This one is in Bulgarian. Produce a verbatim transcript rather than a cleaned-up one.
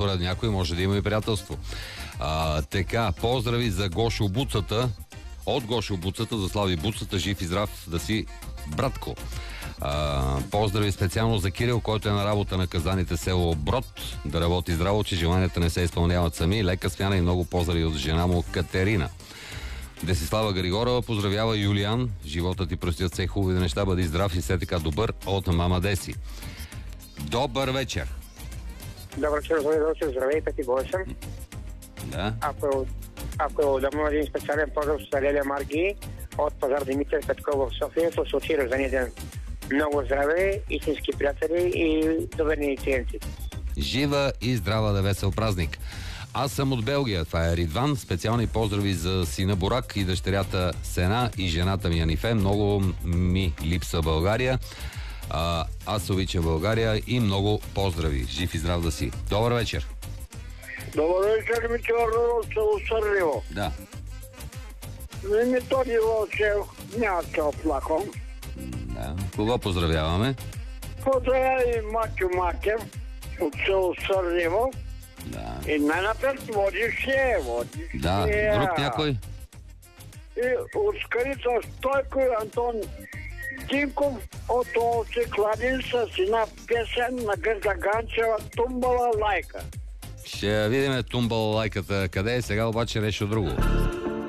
според някой може да има и приятелство. А, така, поздрави за Гошо Буцата, от Гошо Буцата за Слави Буцата, жив и здрав да си, братко. А, поздрави специално за Кирил, който е на работа на казаните село Брод, да работи здраво, че желанията не се изпълняват сами. Лека смяна и много поздрави от жена му Катерина. Десислава Григорова поздравява Юлиан. Живота ти простят все хубави неща, бъди здрав и все така добър, от мама Деси. Добър вечер. Добър вечер, здравей, Пети Гошен. Да. Ако е, ако е удобно, един специален поздрав с Леля Марги от пазар Димитър Петков в София, с случай рождения ден. Много здраве, истински приятели и доверни клиенти. Жива и здрава да весел празник. Аз съм от Белгия, това е Ридван. Специални поздрави за сина Борак и дъщерята Сена и жената ми Анифе. Много ми липса България. А, аз обичам България и много поздрави. Жив и здрав да си. Добър вечер. Добър вечер, ми от село Сърливо. Да. Не ми Тони Вълчев, няма цел плахом. Да. Кого поздравяваме? Поздравяй Матю Матев от село Сърливо. Да. И най-напред водише, водише. Да. Друг някой? И от Скарица Стойко и Антон Динков от Олци Кладин с една песен на Гърда Ганчева "Тумбала лайка". Ще видим тумбала лайката къде е, сега обаче нещо друго.